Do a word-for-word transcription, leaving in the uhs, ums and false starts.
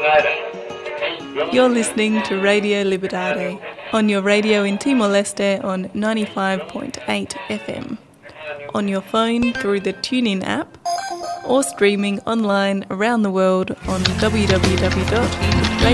You're listening to Radio Libertad on your radio in Timor-Leste on ninety-five point eight F M, on your phone through the TuneIn app, or streaming online around the world on w w w dot radio